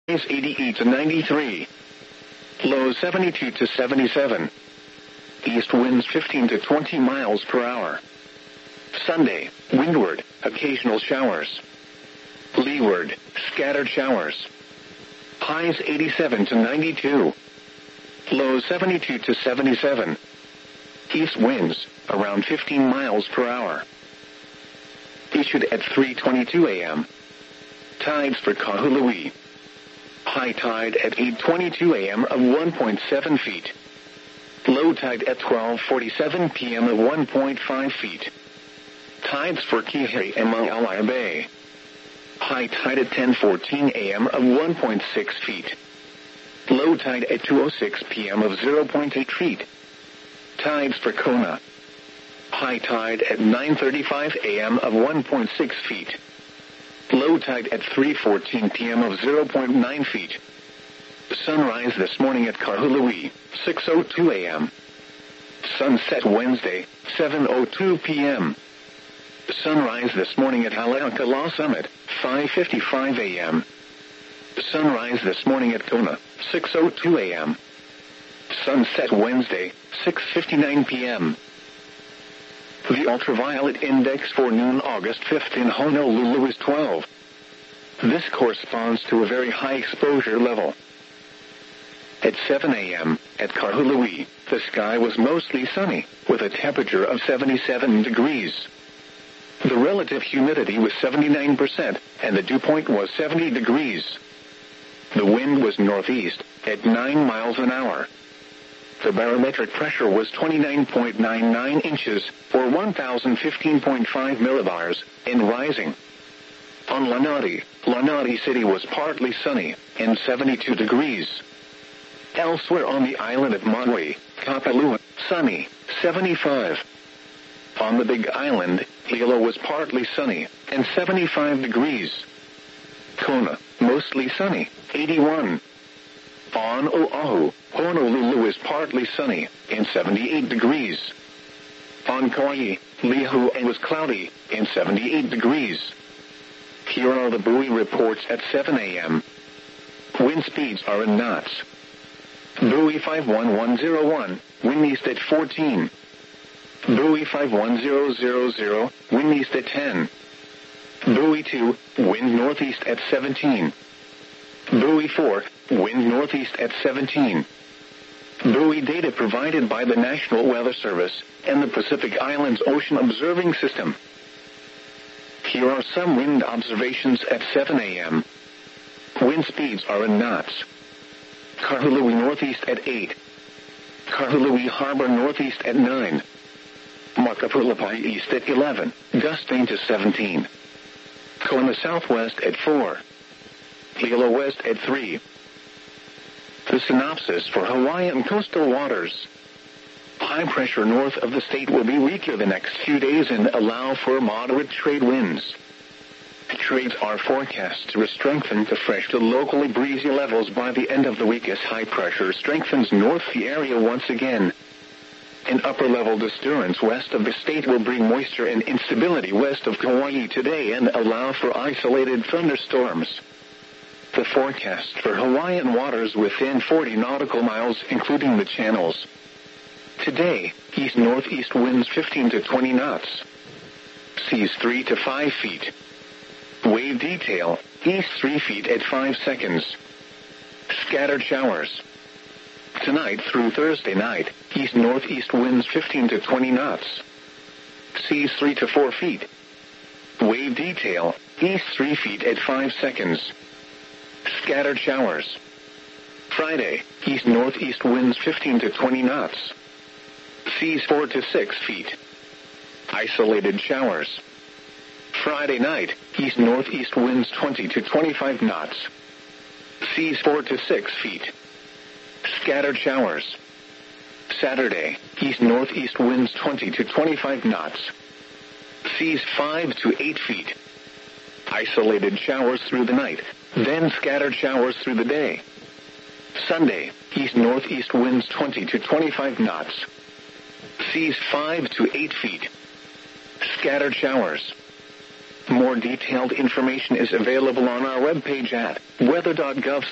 Highs 88 to 93. Lows 72 to 77. East winds 15 to 20 miles per hour. Sunday, windward, occasional showers. Leeward, scattered showers. Highs 87 to 92. Lows 72 to 77. East winds, around 15 miles per hour. Issued at 3:22 a.m. Tides for Kahului. High tide at 8:22 a.m. of 1.7 feet. Low tide at 12:47 p.m. of 1.5 feet. Tides for Kihei and Maalaea Bay. High tide at 10:14 a.m. of 1.6 feet. Low tide at 2:06 p.m. of 0.8 feet. Tides for Kona. High tide at 9:35 a.m. of 1.6 feet. Low tide at 3:14 p.m. of 0.9 feet. Sunrise this morning at Kahului, 6:02 a.m. Sunset Wednesday, 7:02 p.m. Sunrise this morning at Haleakala Summit, 5:55 a.m. Sunrise this morning at Kona, 6:02 a.m. Sunset Wednesday, 6:59 p.m. The ultraviolet index for noon August 5th in Honolulu is 12. This corresponds to a very high exposure level. At 7 a.m., at Kahului, the sky was mostly sunny, with a temperature of 77 degrees. The relative humidity was 79%, and the dew point was 70 degrees. The wind was northeast, at 9 miles an hour. The barometric pressure was 29.99 inches, or 1,015.5 millibars, and rising. On Lanai City was partly sunny, and 72 degrees. Elsewhere on the island of Maui, Kapalua, sunny, 75. On the Big Island, Hilo was partly sunny, and 75 degrees. Kona, mostly sunny, 81. On Oahu, Honolulu is partly sunny, and 78 degrees. On Kauai, Lihue was cloudy, and 78 degrees. Here are the buoy reports at 7 a.m. Wind speeds are in knots. Buoy 51101, wind east at 14. Buoy 51000, wind east at 10. Buoy 2, wind northeast at 17. Buoy 4, wind northeast at 17. Buoy data provided by the National Weather Service and the Pacific Islands Ocean Observing System. Here are some wind observations at 7 a.m. Wind speeds are in knots. Kahului northeast at 8. Kahului Harbor northeast at 9. Makapulapai east at 11, gusting to 17. Kona southwest at 4. Hilo west at 3. The synopsis for Hawaiian coastal waters. High pressure north of the state will be weaker the next few days and allow for moderate trade winds. Trades are forecast to strengthen to fresh to locally breezy levels by the end of the week as high pressure strengthens north the area once again. An upper-level disturbance west of the state will bring moisture and instability west of Kauai today and allow for isolated thunderstorms. The forecast for Hawaiian waters within 40 nautical miles, including the channels. Today, east-northeast winds 15 to 20 knots. Seas 3 to 5 feet. Wave detail, east 3 feet at 5 seconds. Scattered showers. Tonight through Thursday night, east-northeast winds 15 to 20 knots. Seas 3 to 4 feet. Wave detail, east 3 feet at 5 seconds. Scattered showers. Friday, east-northeast winds 15 to 20 knots. Seas 4 to 6 feet. Isolated showers. Friday night, east-northeast winds 20 to 25 knots. Seas 4 to 6 feet. Scattered showers. Saturday, east-northeast winds 20 to 25 knots. Seas 5 to 8 feet. Isolated showers through the night, then scattered showers through the day. Sunday, east-northeast winds 20 to 25 knots. Seas 5 to 8 feet. Scattered showers. More detailed information is available on our webpage at weather.gov.